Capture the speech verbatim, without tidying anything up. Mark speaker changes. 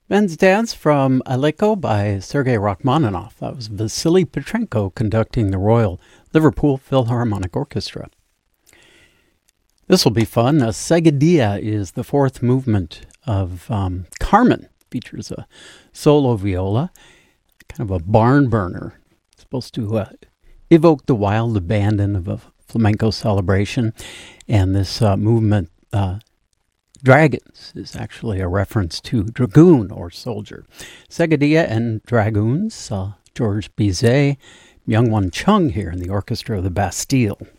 Speaker 1: Men's Dance from Aleko by Sergei Rachmaninoff. That was Vasily Petrenko conducting the Royal Liverpool Philharmonic Orchestra. This will be fun. Uh, Seguidilla is the fourth movement of um, Carmen. Features a solo viola, kind of a barn burner. It's supposed to uh, evoke the wild abandon of a flamenco celebration. And this uh, movement, uh, Dragons, is actually a reference to dragoon or soldier. Seguidilla and Dragoons, uh, George Bizet, Myung-Whun Chung here in the Orchestra of the Bastille.